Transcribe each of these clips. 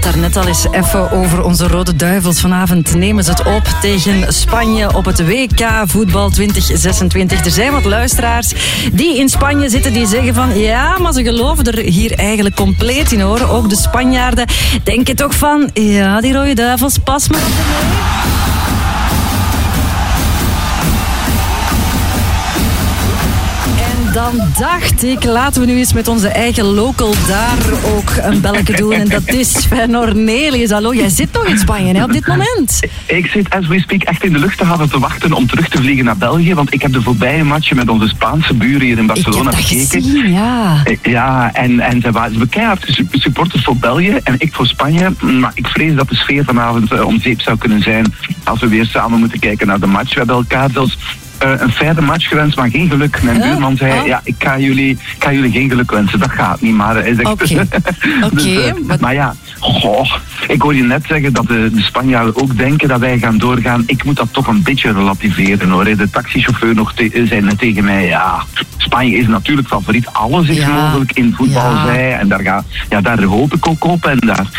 daarnet al eens even over onze Rode Duivels. Vanavond nemen ze het op tegen Spanje op het WK voetbal 2026. Er zijn wat luisteraars die in Spanje zitten die zeggen van ja, maar ze geloven er hier eigenlijk compleet in hoor. Ook de Spanjaarden denken toch van ja, die Rode Duivels, pas maar op de mee. Dan dacht ik, laten we nu eens met onze eigen local daar ook een belletje doen. En dat is Sven Ornelius. Hallo, jij zit nog in Spanje hè, op dit moment. Ik zit, as we speak, echt in de luchthaven te wachten om terug te vliegen naar België. Want ik heb de voorbije matchen met onze Spaanse buren hier in Barcelona bekeken. Gezien, ja. Ja, en ze waren keihard supporters voor België en ik voor Spanje. Maar ik vrees dat de sfeer vanavond om zeep zou kunnen zijn als we weer samen moeten kijken naar de match. We hebben elkaar zelfs een fijne match gewenst, maar geen geluk. Mijn buurman zei, ja, ik ga jullie geen geluk wensen. Dat gaat niet, maar hij zegt... Oké. Dus, maar ja, ik hoor je net zeggen dat de Spanjaarden ook denken dat wij gaan doorgaan. Ik moet dat toch een beetje relativeren, hoor. De taxichauffeur zei net tegen mij, ja, Spanje is natuurlijk favoriet. Alles is mogelijk in voetbal, zei. En daar hoop ik ook op. En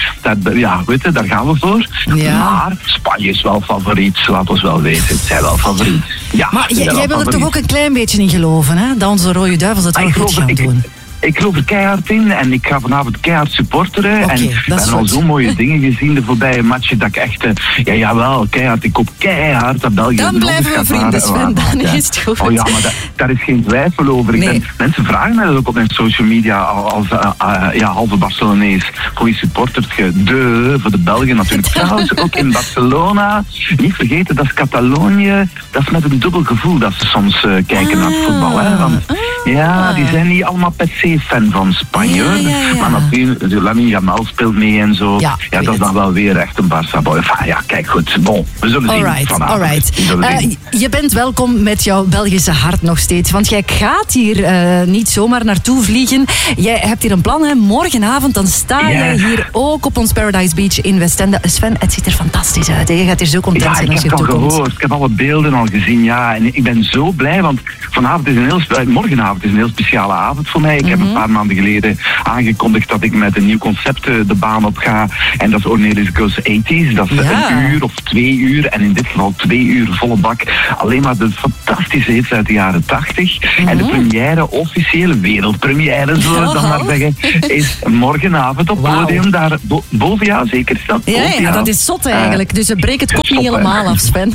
daar gaan we voor. Ja. Maar Spanje is wel favoriet, laat ons wel weten. Het zijn wel favoriet. Ja. Maar jij wil er toch ook een klein beetje in geloven, hè? Dat onze Rode Duivels het wel goed gaan doen. Ik geloof er keihard in en ik ga vanavond keihard supporteren. Okay, en we hebben al zo'n mooie dingen gezien de voorbije matchen dat ik echt, jawel, keihard. Ik hoop keihard dat België... Dan blijven we vrienden, Sven, dan is het goed. Oh ja, maar daar is geen twijfel over. Nee. Mensen vragen mij dat ook op mijn social media als halve Barcelonees. Goeie supporters, voor de Belgen natuurlijk. Trouwens, ook in Barcelona. Niet vergeten, dat is Catalonië. Dat is met een dubbel gevoel dat ze soms kijken naar het voetbal. Hè? Want, die zijn niet allemaal per se fan van Spanje. Ja. Maar natuurlijk, Lamine Yamal speelt mee en zo. Ja, dat is dan wel weer echt een Barça-boy. Enfin, ja, kijk goed. Bon, we zullen zien vanavond. Alright. Je bent welkom met jouw Belgische hart nog steeds. Want jij gaat hier niet zomaar naartoe vliegen. Jij hebt hier een plan, hè. Morgenavond dan sta jij hier ook op ons Paradise Beach in Westende. Sven, het ziet er fantastisch uit. Hè. Je gaat hier zo content zijn als je toe komt. Ik heb alle beelden al gezien, ja. En ik ben zo blij, want morgenavond is een heel speciale avond voor mij. Ik heb een paar maanden geleden aangekondigd dat ik met een nieuw concept de baan op ga. En dat is Ornelius Goes 80's. Dat is een uur of 2 uur. En in dit geval 2 uur volle bak. Alleen maar de fantastische hits uit de jaren 80. En de première, officiële wereldpremière, zullen we dan maar zeggen, is morgenavond op podium daar boven. Ja, zeker. Is dat ja, dat is zot eigenlijk. Dus breek het kop niet helemaal af, Sven.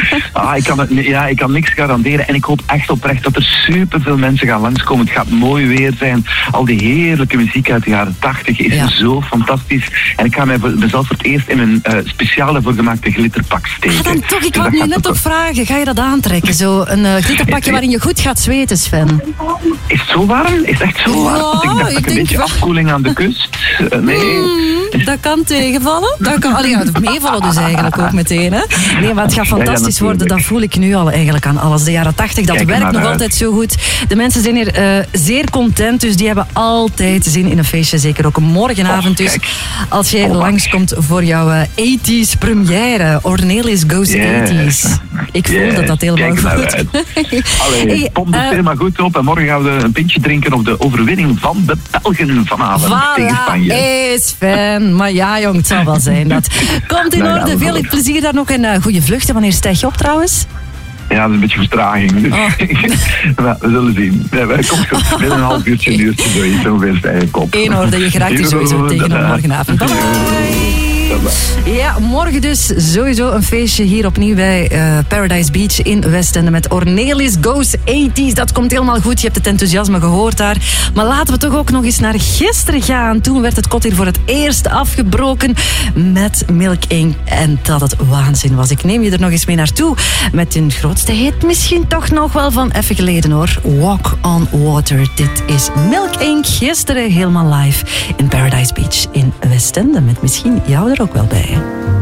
Ik kan niks garanderen. En ik hoop echt oprecht dat er superveel mensen gaan langskomen. Het gaat mooi weer zijn. Al die heerlijke muziek uit de jaren 80 is zo fantastisch. En ik ga mezelf voor het eerst in een speciale voorgemaakte glitterpak steken. Dan toch, ik wou nu net toch vragen, ga je dat aantrekken? Zo een glitterpakje waarin je goed gaat zweten, Sven. Is het zo warm? Is het echt zo warm? Want ik dacht dat een beetje afkoeling aan de kust. Nee. Dat kan tegenvallen. Dat kan meevallen dus eigenlijk ook meteen. Hè? Nee, maar het gaat fantastisch worden. Dat voel ik nu al eigenlijk aan alles. De jaren 80, dat werkt nog altijd zo goed. De mensen zijn hier zeer content, dus die hebben altijd zin in een feestje. Zeker ook morgenavond dus. Als jij langskomt voor jouw 80's première. Ornelius Goes 80's. Ik voel dat helemaal goed. Allee, pomp de sfeer maar goed op. En morgen gaan we een pintje drinken op de overwinning van de Belgen vanavond tegen Spanje. Sven. Maar ja, jong, het zal wel zijn. Dat komt in orde. Veel plezier daar nog en goede vluchten. Wanneer stijg je op trouwens? Ja, dat is een beetje vertraging. We zullen zien. Komt goed. Binnen een half uurtje doe je zo'n stijgen kop. In orde, je geraakt hier sowieso tegen morgenavond. Bye bye. Ja, morgen dus sowieso een feestje hier opnieuw bij Paradise Beach in Westende met Ornelius Goes 80's. Dat komt helemaal goed, je hebt het enthousiasme gehoord daar. Maar laten we toch ook nog eens naar gisteren gaan. Toen werd het kot hier voor het eerst afgebroken met Milk Inc. En dat het waanzin was. Ik neem je er nog eens mee naartoe met hun grootste hit misschien toch nog wel van even geleden hoor. Walk on Water. Dit is Milk Inc. Gisteren helemaal live in Paradise Beach in Westende met misschien jou er ook wel bij.